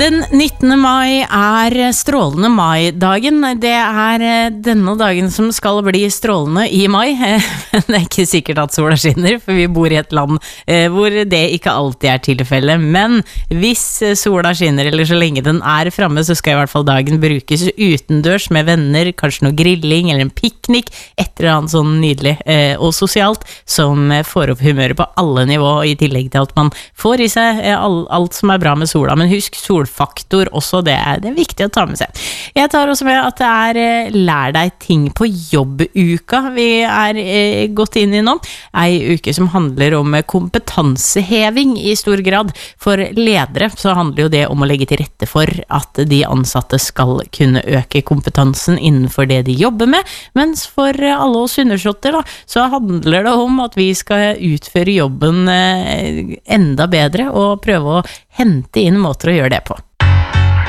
Den 19. mai strålende mai-dagen. Det denne dagen som skal bli strålende i mai. Men det ikke sikkert at sola skinner, for vi bor i et land hvor det ikke alltid tilfellet. Men hvis sola skinner, eller så lenge den fremme, så skal i hvert fall dagen brukes utendørs med venner, kanskje noe grilling eller en piknik, et eller annet sånn nydelig og sosialt, som får opp humøret på alle nivå, i tillegg til at man får i seg alt som bra med sola. Men husk, solfaktor også, det viktig å ta med seg. Jeg tar også med at det lær deg ting på jobbuka vi gått inn i nå. En uke som handler om kompetanseheving i stor grad. For ledere så handler jo det om å legge til rette for at de ansatte skal kunne øke kompetansen innenfor det de jobber med, mens for alle oss undersåtter da, så handler det om at vi skal utføre jobben enda bedre og prøve å hente inn måter å gjøre det på.